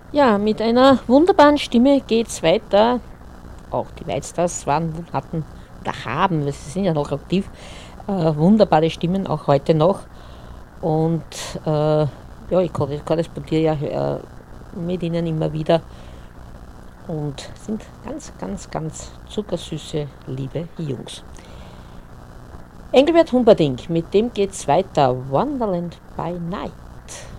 Ja, mit einer wunderbaren Stimme geht's weiter. Auch die Whitestars hatten oder haben, weil sie sind ja noch aktiv, wunderbare Stimmen, auch heute noch. Und ja, ich korrespondiere ja mit ihnen immer wieder und sind ganz, ganz, ganz zuckersüße, liebe Jungs. Engelbert Humperdinck, mit dem geht's weiter. Wonderland by Night.